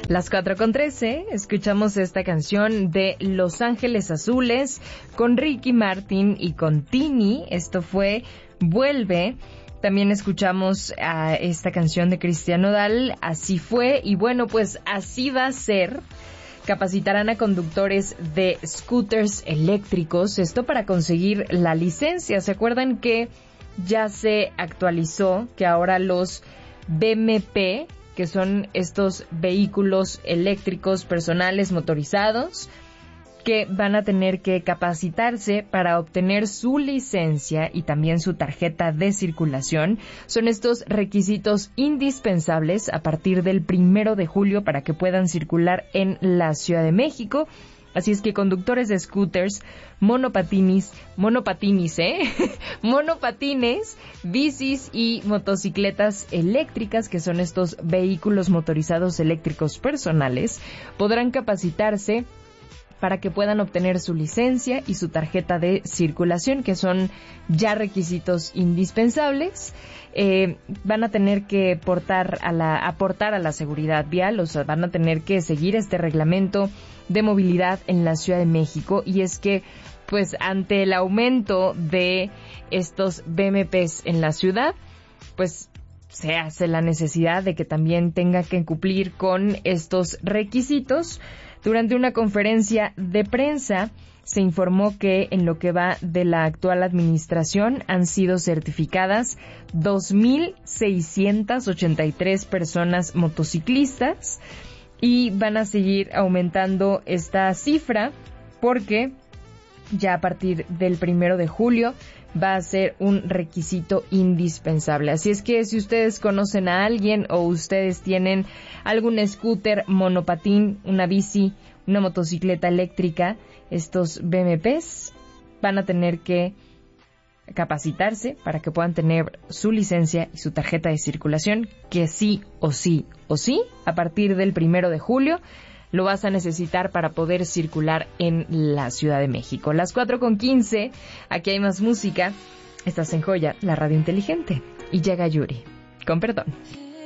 Las 4:13, escuchamos esta canción de Los Ángeles Azules con Ricky Martin y con Tini. Esto fue Vuelve. También escuchamos a esta canción de Cristian Nodal, Así fue. Y bueno, pues así va a ser. Capacitarán a conductores de scooters eléctricos, esto para conseguir la licencia. ¿Se acuerdan que ya se actualizó que ahora los BMP, que son estos vehículos eléctricos personales motorizados, que van a tener que capacitarse para obtener su licencia y también su tarjeta de circulación? Son estos requisitos indispensables a partir del 1 de julio para que puedan circular en la Ciudad de México. Así es que conductores de scooters, monopatines, bicis y motocicletas eléctricas, que son estos vehículos motorizados eléctricos personales, podrán capacitarse para que puedan obtener su licencia y su tarjeta de circulación, que son ya requisitos indispensables. Van a tener que aportar a la seguridad vial, o sea, van a tener que seguir este reglamento de movilidad en la Ciudad de México. Y es que, pues, ante el aumento de estos BMPs en la ciudad, pues se hace la necesidad de que también tenga que cumplir con estos requisitos. Durante una conferencia de prensa se informó que en lo que va de la actual administración han sido certificadas 2,683 personas motociclistas y van a seguir aumentando esta cifra porque ya a partir del 1 de julio va a ser un requisito indispensable. Así es que si ustedes conocen a alguien o ustedes tienen algún scooter, monopatín, una bici, una motocicleta eléctrica, estos BMPs van a tener que capacitarse para que puedan tener su licencia y su tarjeta de circulación, que sí, a partir del 1 de julio, lo vas a necesitar para poder circular en la Ciudad de México. Las 4:15, aquí hay más música. Estás en Joya, la radio inteligente. Y llega Yuri, con perdón.